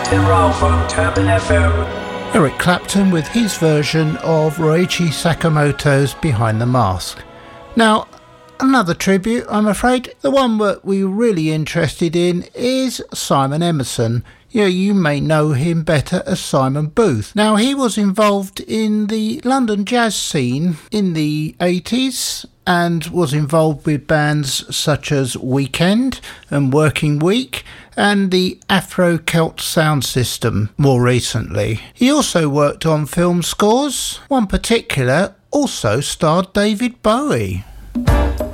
Captain Ralph on Turban FM. Eric Clapton with his version of Ryuichi Sakamoto's Behind the Mask. Now, another tribute, I'm afraid. The one that we're really interested in is Simon Emerson. Yeah, you may know him better as Simon Booth. Now, he was involved in the London jazz scene in the 80s and was involved with bands such as Weekend and Working Week and the Afro-Celt sound system more recently. He also worked on film scores. One particular also starred David Bowie.